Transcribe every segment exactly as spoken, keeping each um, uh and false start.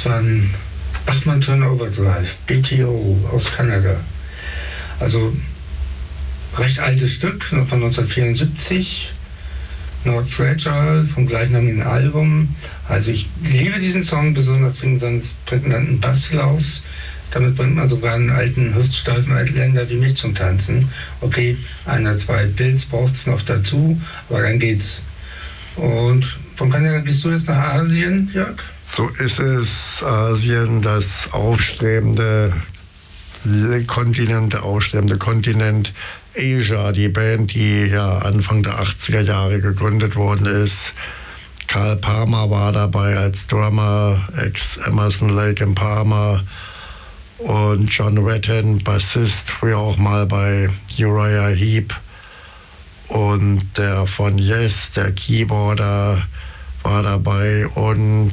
Das war ein Bachmann Turner Overdrive, B T O aus Kanada. Also recht altes Stück, noch von neunzehnhundertvierundsiebzig. Not Fragile vom gleichnamigen Album. Also ich liebe diesen Song besonders wegen seines prägnanten Basslaufs. Damit bringt man sogar einen alten, hüftsteifen Länder wie mich zum Tanzen. Okay, einer, zwei Pilz braucht es noch dazu, aber dann geht's. Und von Kanada gehst du jetzt nach Asien, Jörg? So ist es. Asien, das aufstrebende Kontinent, der aufstrebende Kontinent. Asia, die Band, die ja Anfang der achtziger Jahre gegründet worden ist. Carl Palmer war dabei als Drummer, ex-Emerson, Lake and Palmer. Und John Redden, Bassist, früher auch mal bei Uriah Heep. Und der von Yes, der Keyboarder, war dabei. Und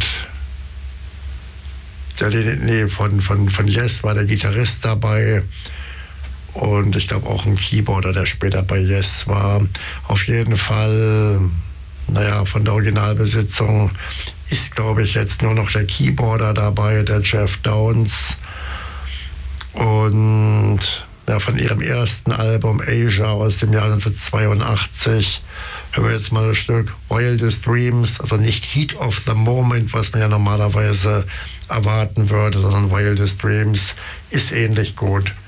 der, nee, von, von, von Yes war der Gitarrist dabei. Und ich glaube auch ein Keyboarder, der später bei Yes war. Auf jeden Fall, naja, von der Originalbesitzung ist, glaube ich, jetzt nur noch der Keyboarder dabei, der Jeff Downs. Und ja, von ihrem ersten Album Asia aus dem Jahr neunzehnhundertzweiundachtzig hören wir jetzt mal ein Stück Wildest Dreams, also nicht Heat of the Moment, was man ja normalerweise erwarten würde, sondern Wildest Dreams ist ähnlich gut.